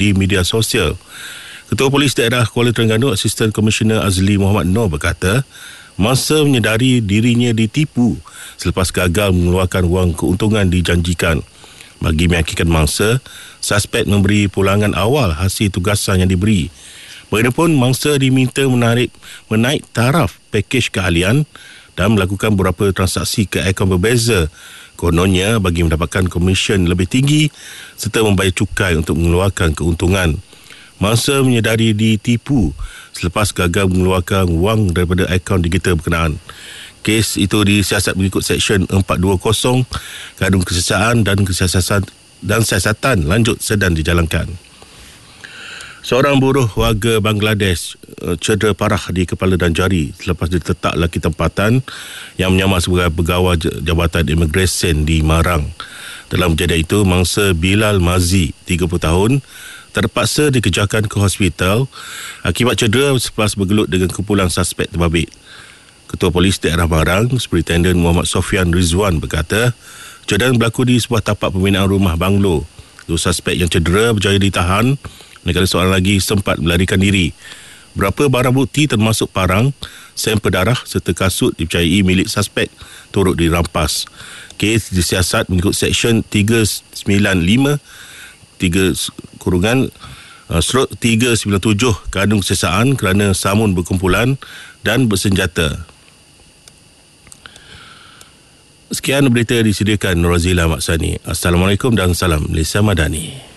di media sosial. Ketua Polis Daerah Kuala Terengganu, Asisten Komisioner Azli Muhammad Noor berkata, mangsa menyedari dirinya ditipu selepas gagal mengeluarkan wang keuntungan dijanjikan. Bagi meyakinkan mangsa, suspek memberi pulangan awal hasil tugasan yang diberi. Bagaimanapun, mangsa diminta menaik taraf pakej keahlian dan melakukan beberapa transaksi ke akaun berbeza. Kononnya bagi mendapatkan komisen lebih tinggi serta membayar cukai untuk mengeluarkan keuntungan. Mangsa menyedari ditipu selepas gagal mengeluarkan wang daripada akaun digital berkenaan. Kes itu disiasat mengikut Seksyen 420 Kanun Kesiasatan dan Siasatan Lanjut sedang dijalankan. Seorang buruh warga Bangladesh cedera parah di kepala dan jari selepas ditetak laki tempatan yang menyamar sebagai pegawai Jabatan Imigresen di Marang. Dalam kejadian itu, mangsa Bilal Mazi, 30 tahun, terpaksa dikejarkan ke hospital akibat cedera selepas bergelut dengan kumpulan suspek terbabit. Ketua Polis Daerah Marang, Superintendent Muhammad Sofian Rizwan berkata, kecederaan berlaku di sebuah tapak pembinaan rumah banglo. Dua suspek yang cedera berjaya ditahan, manakala seorang lagi sempat melarikan diri. Beberapa barang bukti termasuk parang, sampel darah serta kasut dipercayai milik suspek turut dirampas. Kes disiasat mengikut Seksyen 395 397 Kanun Kesiasaan kerana samun berkumpulan dan bersenjata. Sekian berita disediakan Nur Razila Maksani. Assalamualaikum dan salam Malaysia Madani.